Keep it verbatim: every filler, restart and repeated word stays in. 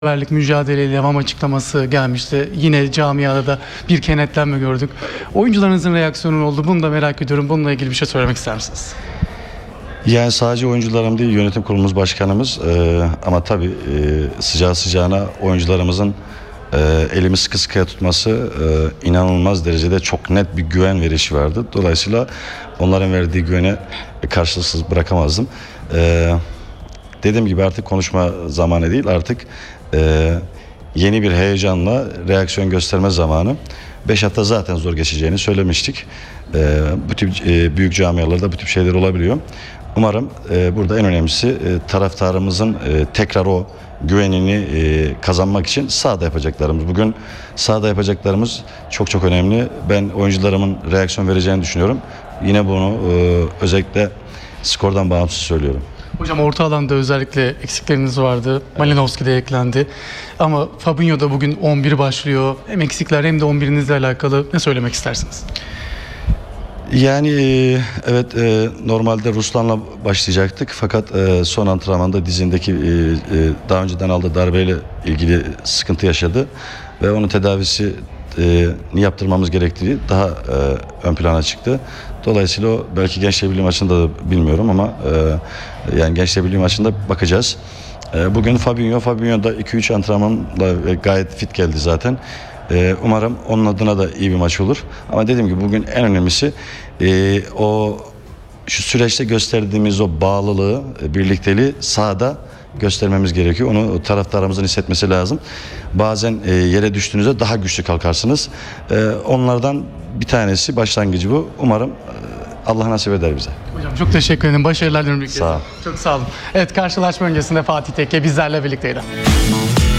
Beraberlik mücadeleyle devam açıklaması gelmişti. Yine camiada da bir kenetlenme gördük. Oyuncularınızın reaksiyonu oldu. Bunu da merak ediyorum. Bununla ilgili bir şey söylemek ister misiniz? Yani sadece oyuncularım değil, yönetim kurulumuz başkanımız e, ama tabii e, sıcağı sıcağına oyuncularımızın e, elimi sıkı sıkıya tutması e, inanılmaz derecede çok net bir güven verişi vardı. Dolayısıyla onların verdiği güveni karşılıksız bırakamazdım. E, dediğim gibi artık konuşma zamanı değil, artık e, yeni bir heyecanla reaksiyon gösterme zamanı. Beş hafta zaten zor geçeceğini söylemiştik. E, bu tip e, büyük camialarda bu tip şeyler olabiliyor. Umarım e, burada en önemlisi e, taraftarımızın e, tekrar o güvenini e, kazanmak için sahada yapacaklarımız. Bugün sahada yapacaklarımız çok çok önemli. Ben oyuncularımın reaksiyon vereceğini düşünüyorum. Yine bunu e, özellikle skordan bağımsız söylüyorum. Hocam orta alanda özellikle eksikleriniz vardı. Malinovski de eklendi. Ama Fabinho da bugün on bir başlıyor. Hem eksikler hem de on birinizle alakalı ne söylemek istersiniz? Yani e, evet e, normalde Ruslan'la başlayacaktık fakat e, son antrenmanda dizindeki e, e, daha önceden aldığı darbeyle ilgili sıkıntı yaşadı ve onun tedavisi e, ni yaptırmamız gerektiği daha e, ön plana çıktı. Dolayısıyla o belki Gençler Birliği maçında da bilmiyorum ama e, yani Gençler Birliği maçında bakacağız. E, bugün Fabinho, Fabinho da iki üç antrenmanla gayet fit geldi zaten. Ee, umarım onun adına da iyi bir maç olur. Ama dediğim gibi bugün en önemlisi e, o şu süreçte gösterdiğimiz o bağlılığı, birlikteliği sahada göstermemiz gerekiyor. Onu taraftarımızın hissetmesi lazım. Bazen e, yere düştüğünüzde daha güçlü kalkarsınız. E, onlardan bir tanesi başlangıcı bu. Umarım e, Allah nasip eder bize. Hocam çok teşekkür ederim. Başarılar diliyorum. Sağ ol. Çok sağ olun. Evet, karşılaşma öncesinde Fatih Tekke bizlerle birlikteydi.